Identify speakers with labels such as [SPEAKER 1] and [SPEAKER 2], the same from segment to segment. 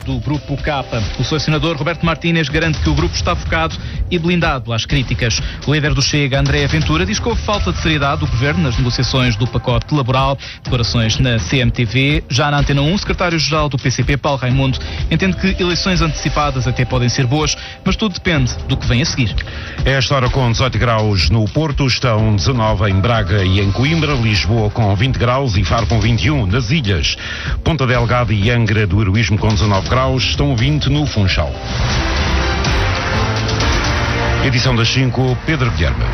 [SPEAKER 1] Do Grupo K. O selecionador Roberto Martínez garante que o grupo está focado e blindado às críticas. O líder do Chega, André Ventura, diz que houve falta de seriedade do governo nas negociações do pacote laboral, declarações na CMTV. Já na Antena 1, o secretário-geral do PCP, Paulo Raimundo, entende que eleições antecipadas até podem ser boas, mas tudo depende do que vem a seguir.
[SPEAKER 2] É esta hora com 18 graus no Porto, estão 19 em Braga e em Coimbra, Lisboa com 20 graus e Faro com 21 nas ilhas. Ponta Delgada e Angra do Heroísmo com 19 graus, estão 20 no Funchal. Edição das 5, Pedro Guilherme.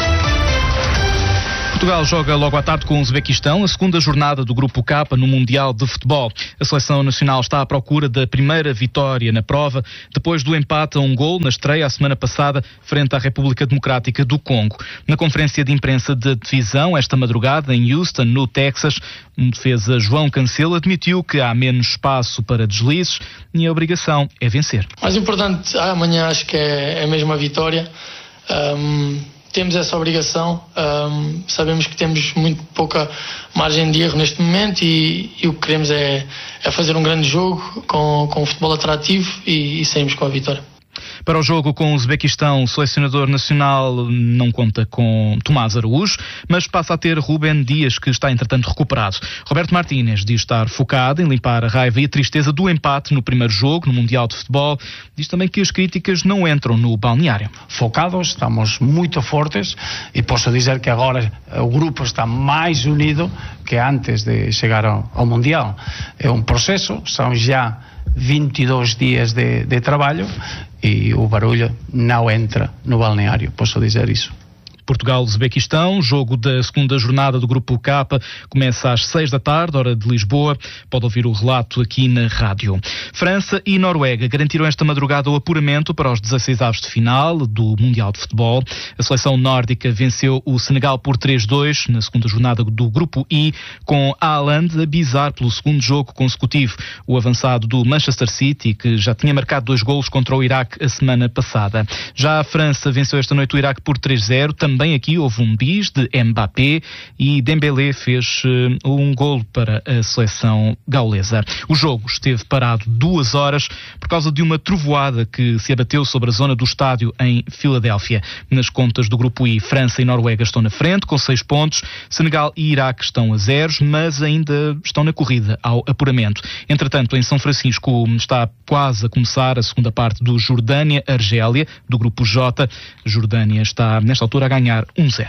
[SPEAKER 1] Portugal joga logo à tarde com o Uzbequistão, a segunda jornada do Grupo K no Mundial de Futebol. A seleção nacional está à procura da primeira vitória na prova, depois do empate a 1-1 na estreia a semana passada, frente à República Democrática do Congo. Na conferência de imprensa de divisão, esta madrugada, em Houston, no Texas, o defesa João Cancelo admitiu que há menos espaço para deslizes e a obrigação é vencer.
[SPEAKER 3] O mais importante amanhã acho que é mesmo a vitória. Temos essa obrigação, sabemos que temos muito pouca margem de erro neste momento e o que queremos é fazer um grande jogo com um futebol atrativo e sairmos com a vitória.
[SPEAKER 1] Para o jogo com o Uzbequistão, o selecionador nacional não conta com Tomás Araújo, mas passa a ter Rúben Dias, que está entretanto recuperado. Roberto Martínez diz estar focado em limpar a raiva e a tristeza do empate no primeiro jogo, no Mundial de Futebol. Diz também que as críticas não entram no balneário.
[SPEAKER 4] Focados, estamos muito fortes e posso dizer que agora o grupo está mais unido que antes de chegar ao Mundial. É um processo, são já 22 dias de trabalho e o barulho não entra no balneário, posso dizer isso.
[SPEAKER 1] Portugal-Uzbequistão, jogo da segunda jornada do Grupo K, começa às 6 da tarde, hora de Lisboa. Pode ouvir o relato aqui na rádio. França e Noruega garantiram esta madrugada o apuramento para os 16avos de final do Mundial de Futebol. A seleção nórdica venceu o Senegal por 3-2 na segunda jornada do Grupo I, com Haaland a bizar pelo segundo jogo consecutivo. O avançado do Manchester City, que já tinha marcado 2 golos contra o Iraque a semana passada. Já a França venceu esta noite o Iraque por 3-0. Também aqui houve um bis de Mbappé e Dembélé fez um golo para a seleção gaulesa. O jogo esteve parado 2 horas por causa de uma trovoada que se abateu sobre a zona do estádio em Filadélfia. Nas contas do Grupo I, França e Noruega estão na frente com 6 pontos, Senegal e Iraque estão a 0, mas ainda estão na corrida ao apuramento. Entretanto, em São Francisco está quase a começar a segunda parte do Jordânia-Argélia, do Grupo J. A Jordânia está, nesta altura, a ganhar 1-0.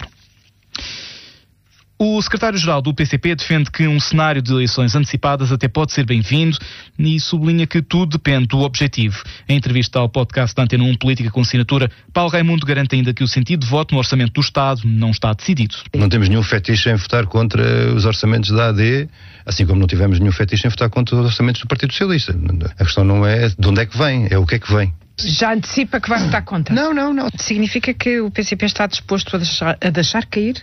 [SPEAKER 1] O secretário-geral do PCP defende que um cenário de eleições antecipadas até pode ser bem-vindo e sublinha que tudo depende do objetivo. Em entrevista ao podcast da Antena 1 Política com Assinatura, Paulo Raimundo garante ainda que o sentido de voto no orçamento do Estado não está decidido.
[SPEAKER 5] Não temos nenhum fetiche em votar contra os orçamentos da AD, assim como não tivemos nenhum fetiche em votar contra os orçamentos do Partido Socialista. A questão não é de onde é que vem, é o que é que vem.
[SPEAKER 6] Já antecipa que vai votar contra?
[SPEAKER 5] Não.
[SPEAKER 6] Significa que o PCP está disposto a deixar cair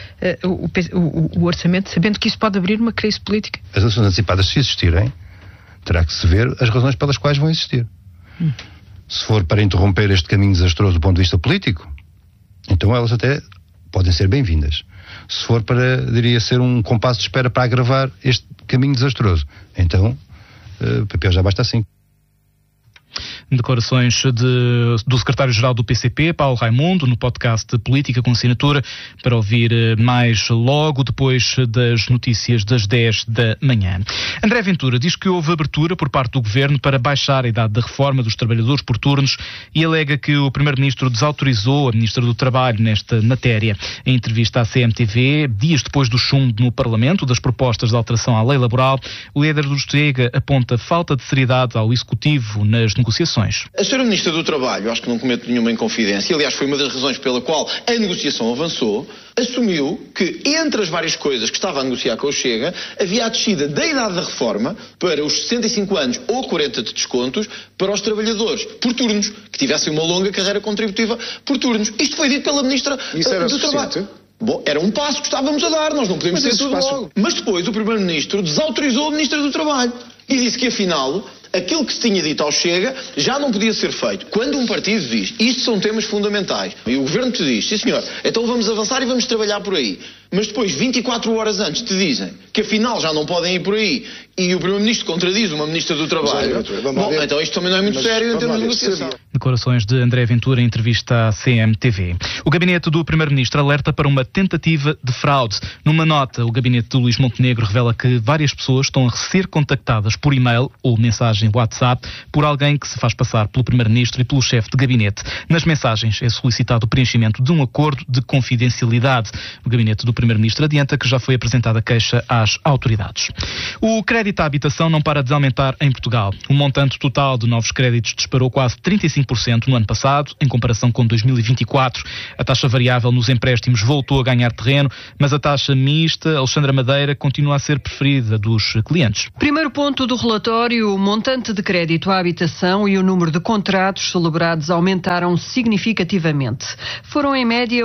[SPEAKER 6] o orçamento, sabendo que isso pode abrir uma crise política?
[SPEAKER 5] As eleições antecipadas, se existirem, terá que se ver as razões pelas quais vão existir. Se for para interromper este caminho desastroso do ponto de vista político, então elas até podem ser bem-vindas. Se for para, diria, ser um compasso de espera para agravar este caminho desastroso, então o PP já basta assim.
[SPEAKER 1] Declarações do secretário-geral do PCP, Paulo Raimundo, no podcast de Política com Assinatura, para ouvir mais logo depois das notícias das 10 da manhã. André Ventura diz que houve abertura por parte do Governo para baixar a idade da reforma dos trabalhadores por turnos e alega que o Primeiro-Ministro desautorizou a Ministra do Trabalho nesta matéria. Em entrevista à CMTV, dias depois do chumbo no Parlamento das propostas de alteração à lei laboral, o líder do Chega aponta falta de seriedade ao Executivo nas negociações.
[SPEAKER 7] A Sra. Ministra do Trabalho, acho que não cometo nenhuma inconfidência, aliás foi uma das razões pela qual a negociação avançou, assumiu que entre as várias coisas que estava a negociar com o Chega, havia a descida da idade da reforma para os 65 anos ou 40 de descontos para os trabalhadores por turnos, que tivessem uma longa carreira contributiva por turnos. Isto foi dito pela Ministra do Trabalho. Bom, era um passo que estávamos a dar, nós não podemos ter tudo logo. Mas depois o Primeiro-Ministro desautorizou a Ministra do Trabalho e disse que afinal aquilo que se tinha dito ao Chega já não podia ser feito. Quando um partido diz, isto são temas fundamentais, e o Governo te diz, sim senhor, então vamos avançar e vamos trabalhar por aí, mas depois, 24 horas antes, te dizem que afinal já não podem ir por aí, e o Primeiro-Ministro contradiz uma Ministra do Trabalho, bom, então isto também não é muito sério em termos de negociação.
[SPEAKER 1] Declarações de André Ventura em entrevista à CMTV. O gabinete do Primeiro-Ministro alerta para uma tentativa de fraude. Numa nota, o gabinete de Luís Montenegro revela que várias pessoas estão a ser contactadas por e-mail ou mensagem WhatsApp por alguém que se faz passar pelo Primeiro-Ministro e pelo chefe de gabinete. Nas mensagens é solicitado o preenchimento de um acordo de confidencialidade. O gabinete do Primeiro-Ministro adianta que já foi apresentada queixa às autoridades. O crédito à habitação não para de aumentar em Portugal. O montante total de novos créditos disparou quase 35% no ano passado, em comparação com 2024. A taxa variável nos empréstimos voltou a ganhar terreno, mas a taxa mista, Alexandra Madeira, continua a ser preferida dos clientes.
[SPEAKER 8] Primeiro ponto do relatório, o montante de crédito à habitação e o número de contratos celebrados aumentaram significativamente. Foram em média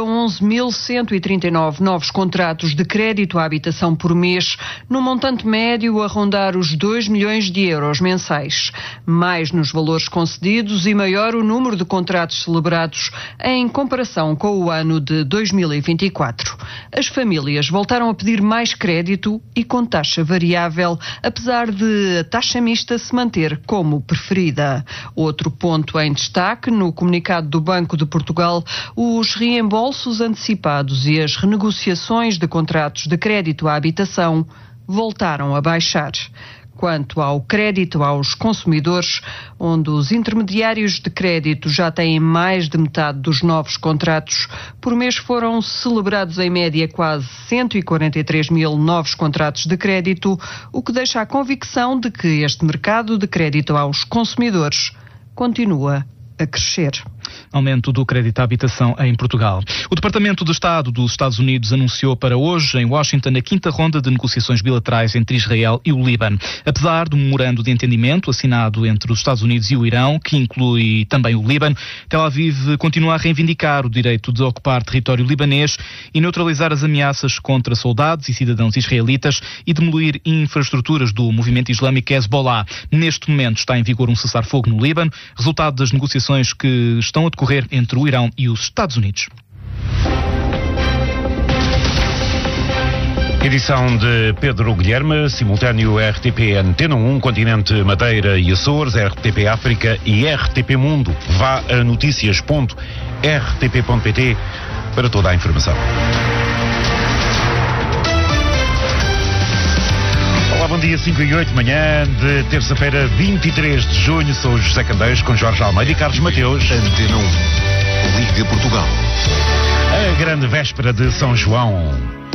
[SPEAKER 8] 11.139 novos contratos de crédito à habitação por mês, num montante médio a rondar os 2 milhões de euros mensais. Mais nos valores concedidos e maior o número de contratos celebrados em comparação com o ano de 2024. As famílias voltaram a pedir mais crédito e com taxa variável, apesar de a taxa mista se manter como preferida. Outro ponto em destaque no comunicado do Banco de Portugal, os reembolsos antecipados e as renegociações de contratos de crédito à habitação voltaram a baixar. Quanto ao crédito aos consumidores, onde os intermediários de crédito já têm mais de metade dos novos contratos, por mês foram celebrados em média quase 143 mil novos contratos de crédito, o que deixa a convicção de que este mercado de crédito aos consumidores continua a crescer.
[SPEAKER 1] Aumento do crédito à habitação em Portugal. O Departamento de Estado dos Estados Unidos anunciou para hoje, em Washington, a 5ª ronda de negociações bilaterais entre Israel e o Líbano. Apesar do memorando de entendimento assinado entre os Estados Unidos e o Irão, que inclui também o Líbano, Tel Aviv continua a reivindicar o direito de ocupar território libanês e neutralizar as ameaças contra soldados e cidadãos israelitas e demolir infraestruturas do movimento islâmico Hezbollah. Neste momento está em vigor um cessar-fogo no Líbano, resultado das negociações que estão a decorrer entre o Irão e os Estados Unidos.
[SPEAKER 2] Edição de Pedro Guilherme, simultâneo RTP Antena 1, Continente Madeira e Açores, RTP África e RTP Mundo. Vá a noticias.rtp.pt para toda a informação. Olá, bom dia, 5 e 8, manhã de terça-feira, 23 de junho. Sou o José Candeias com Jorge Almeida e Carlos Mateus.
[SPEAKER 9] Antena 1, Liga Portugal.
[SPEAKER 2] A grande véspera de São João.